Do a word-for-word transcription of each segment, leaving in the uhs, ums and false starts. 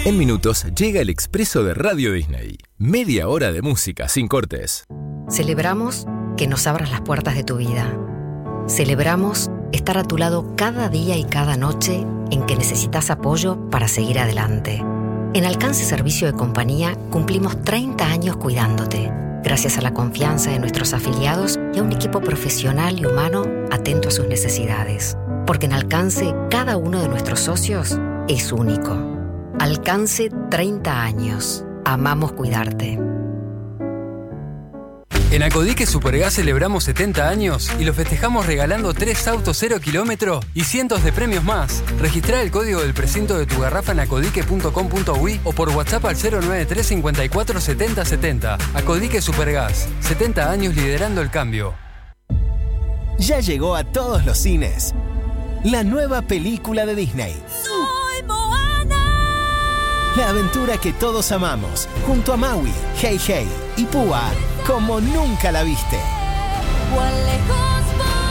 En minutos llega el expreso de Radio Disney. Media hora de música sin cortes. Celebramos que nos abras las puertas de tu vida. Celebramos estar a tu lado cada día y cada noche en que necesitas apoyo para seguir adelante. En Alcance Servicio de Compañía cumplimos treinta años cuidándote, gracias a la confianza de nuestros afiliados y a un equipo profesional y humano atento a sus necesidades. Porque en Alcance, cada uno de nuestros socios es único. Alcance treinta años. Amamos cuidarte. En Acodique Supergas celebramos setenta años y lo festejamos regalando tres autos cero kilómetro y cientos de premios más. Registrá el código del precinto de tu garrafa en acodique punto com punto uy o por WhatsApp al cero nueve tres cincuenta y cuatro setenta setenta. Acodique Supergas, setenta años liderando el cambio. Ya llegó a todos los cines la nueva película de Disney. ¡Soy Moana! La aventura que todos amamos, junto a Maui, Hey Hey y Púa, como nunca la viste. ¡Cuán lejos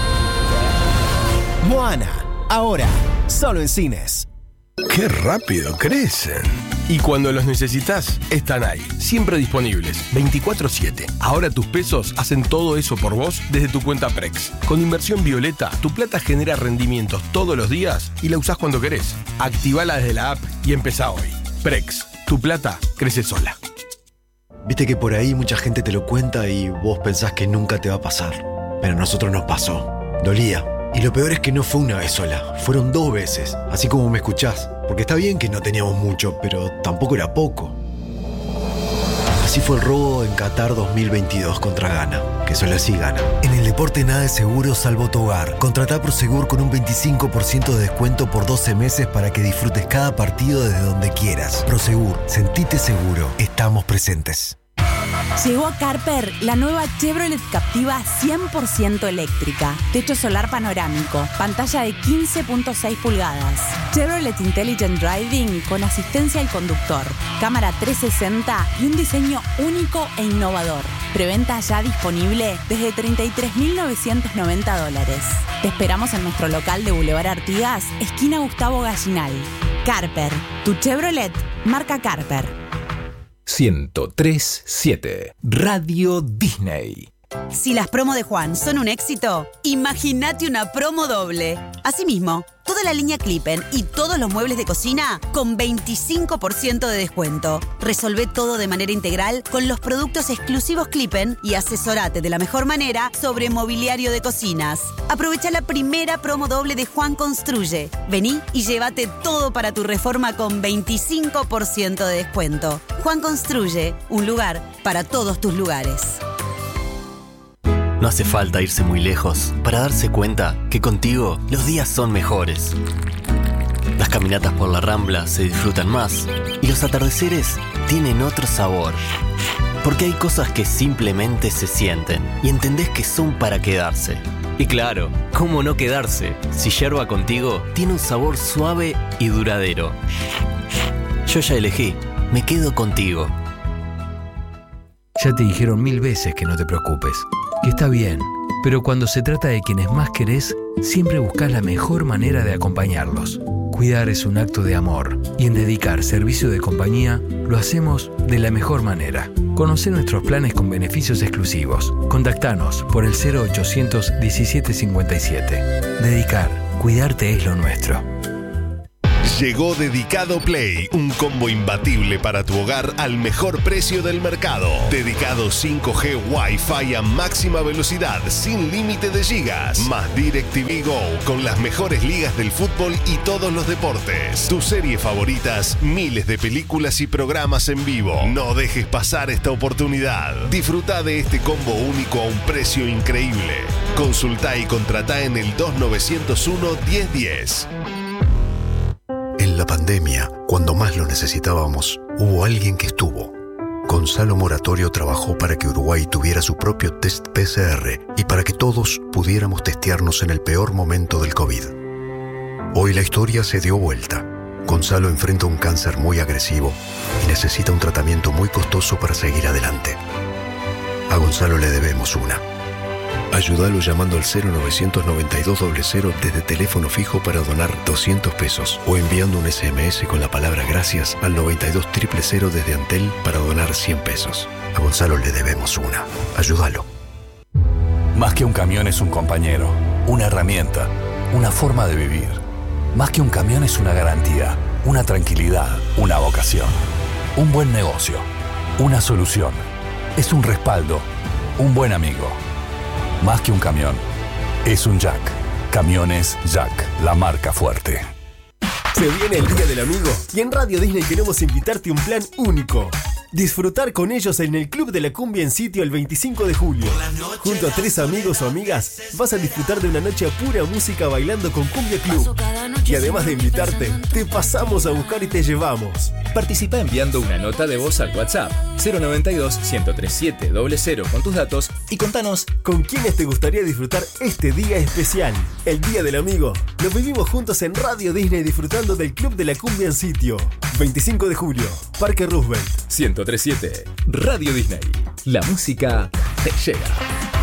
voy! Moana, ahora, solo en cines. ¡Qué rápido crecen! Y cuando los necesitas, están ahí, siempre disponibles, veinticuatro siete. Ahora tus pesos hacen todo eso por vos desde tu cuenta Prex. Con Inversión Violeta, tu plata genera rendimientos todos los días y la usás cuando querés. Activala desde la app y empezá hoy. Prex, tu plata crece sola. Viste que por ahí mucha gente te lo cuenta y vos pensás que nunca te va a pasar. Pero a nosotros nos pasó. Dolía. Y lo peor es que no fue una vez sola, fueron dos veces, así como me escuchás. Porque está bien que no teníamos mucho, pero tampoco era poco. Así fue el robo en Qatar dos mil veintidós contra Ghana, que solo así gana. En el deporte nada es seguro salvo tu hogar. Contratá Prosegur con un veinticinco por ciento de descuento por doce meses para que disfrutes cada partido desde donde quieras. Prosegur, sentite seguro. Estamos presentes. Llegó a Carper la nueva Chevrolet Captiva cien por ciento eléctrica. Techo solar panorámico, pantalla de quince punto seis pulgadas. Chevrolet Intelligent Driving con asistencia al conductor, cámara trescientos sesenta y un diseño único e innovador. Preventa ya disponible desde treinta y tres mil novecientos noventa dólares. Te esperamos en nuestro local de Boulevard Artigas, esquina Gustavo Gallinal. Carper, tu Chevrolet, marca Carper. ciento tres siete Radio Disney. Si las promos de Juan son un éxito, imagínate una promo doble. Asimismo, toda la línea Clippen y todos los muebles de cocina con veinticinco por ciento de descuento. Resolvé todo de manera integral con los productos exclusivos Clippen y asesorate de la mejor manera sobre mobiliario de cocinas. Aprovecha la primera promo doble de Juan Construye. Vení y llévate todo para tu reforma con veinticinco por ciento de descuento. Juan Construye, un lugar para todos tus lugares. No hace falta irse muy lejos para darse cuenta que contigo los días son mejores. Las caminatas por la Rambla se disfrutan más y los atardeceres tienen otro sabor. Porque hay cosas que simplemente se sienten y entendés que son para quedarse. Y claro, ¿cómo no quedarse si Yerba Contigo tiene un sabor suave y duradero? Yo ya elegí, me quedo contigo. Ya te dijeron mil veces que no te preocupes, que está bien, pero cuando se trata de quienes más querés, siempre buscas la mejor manera de acompañarlos. Cuidar es un acto de amor y en Dedicar Servicio de Compañía lo hacemos de la mejor manera. Conoce nuestros planes con beneficios exclusivos. Contactanos por el cero ochocientos diecisiete cincuenta y siete. Dedicar, cuidarte es lo nuestro. Llegó Dedicado Play, un combo imbatible para tu hogar al mejor precio del mercado. Dedicado cinco G Wi-Fi a máxima velocidad, sin límite de gigas. Más DirecTV Go, con las mejores ligas del fútbol y todos los deportes. Tus series favoritas, miles de películas y programas en vivo. No dejes pasar esta oportunidad. Disfruta de este combo único a un precio increíble. Consultá y contratá en el dos nueve cero uno, diez diez. En la pandemia, cuando más lo necesitábamos, hubo alguien que estuvo. Gonzalo Moratorio trabajó para que Uruguay tuviera su propio test P C R y para que todos pudiéramos testearnos en el peor momento del COVID. Hoy la historia se dio vuelta. Gonzalo enfrenta un cáncer muy agresivo y necesita un tratamiento muy costoso para seguir adelante. A Gonzalo le debemos una. Ayúdalo llamando al cero novecientos noventa y dos cero cero desde teléfono fijo para donar doscientos pesos o enviando un ese eme ese con la palabra gracias al noventa y dos cero cero cero desde Antel para donar cien pesos. A Gonzalo le debemos una. Ayúdalo. Más que un camión es un compañero, una herramienta, una forma de vivir. Más que un camión es una garantía, una tranquilidad, una vocación. Un buen negocio, una solución. Es un respaldo, un buen amigo. Más que un camión, es un Jack. Camiones Jack, la marca fuerte. Se viene el Día del Amigo y en Radio Disney queremos invitarte a un plan único. Disfrutar con ellos en el Club de la Cumbia en Sitio el veinticinco de julio. Junto a tres amigos o amigas, vas a disfrutar de una noche a pura música bailando con Cumbia Club. Y además de invitarte, te pasamos a buscar y te llevamos. Participa enviando una nota de voz al WhatsApp cero noventa y dos, ciento treinta y siete, cero cero con tus datos y contanos con quiénes te gustaría disfrutar este día especial. El Día del Amigo. Lo vivimos juntos en Radio Disney disfrutando del Club de la Cumbia en Sitio. veinticinco de julio, Parque Roosevelt. ciento treinta y siete, Radio Disney. La música te llega.